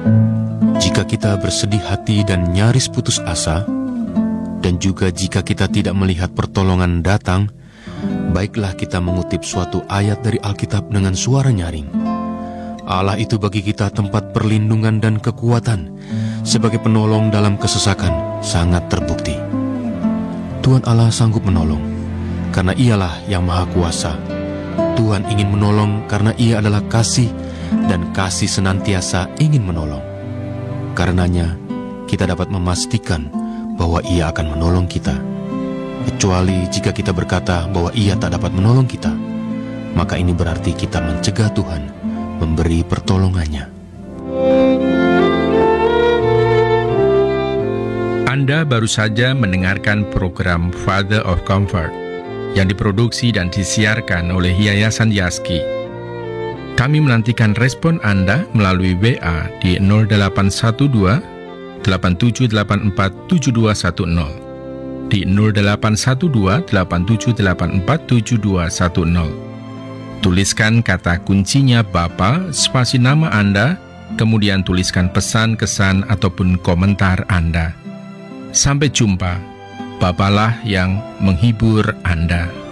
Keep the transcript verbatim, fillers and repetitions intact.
Jika kita bersedih hati dan nyaris putus asa, dan juga jika kita tidak melihat pertolongan datang, baiklah kita mengutip suatu ayat dari Alkitab dengan suara nyaring. Allah itu bagi kita tempat perlindungan dan kekuatan, sebagai penolong dalam kesesakan sangat terbukti. Tuhan Allah sanggup menolong, karena Ialah yang Maha Kuasa. Tuhan ingin menolong karena Ia adalah kasih, dan kasih senantiasa ingin menolong. Karenanya, kita dapat memastikan bahwa Ia akan menolong kita. Kecuali jika kita berkata bahwa Ia tak dapat menolong kita, maka ini berarti kita mencegah Tuhan memberi pertolongannya. Anda baru saja mendengarkan program Father of Comfort yang diproduksi dan disiarkan oleh Yayasan Yaski. Kami menantikan respon Anda melalui W A di nol delapan satu dua, delapan tujuh delapan empat, tujuh dua satu nol, di nol delapan satu dua, delapan tujuh delapan empat, tujuh dua satu nol. Tuliskan kata kuncinya Bapa, spasi nama Anda, kemudian tuliskan pesan, kesan, ataupun komentar Anda. Sampai jumpa, Bapalah yang menghibur Anda.